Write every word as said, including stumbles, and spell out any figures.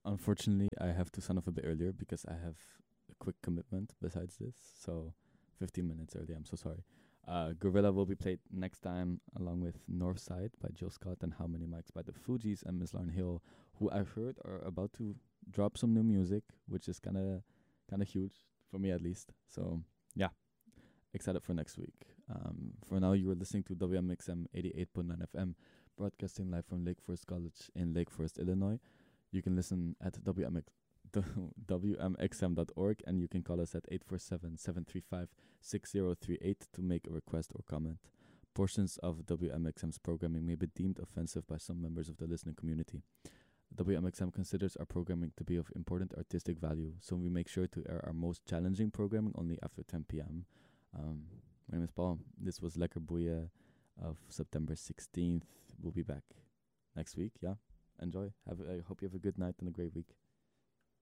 unfortunately, I have to sign off a bit earlier because I have a quick commitment besides this. So, fifteen minutes early. I'm so sorry. Uh, Gorilla will be played next time along with Northside by Jill Scott and How Many Mics by the Fugees and Miss Lauren Hill, who I've heard are about to drop some new music, which is kind of kind of huge for me at least. So, yeah, excited for next week. Um, for now, you are listening to W M X M eighty-eight point nine F M, broadcasting live from Lake Forest College in Lake Forest, Illinois. You can listen at W M X, W M X M dot org, and you can call us at eight four seven, seven three five, six zero three eight to make a request or comment. Portions of W M X M's programming may be deemed offensive by some members of the listening community. W M X M considers our programming to be of important artistic value, so we make sure to air our most challenging programming only after ten p.m. Um, my name is Paul. This was Lekker Boeien of September sixteenth. We'll be back next week. Yeah, enjoy. Have I hope you have a good night and a great week.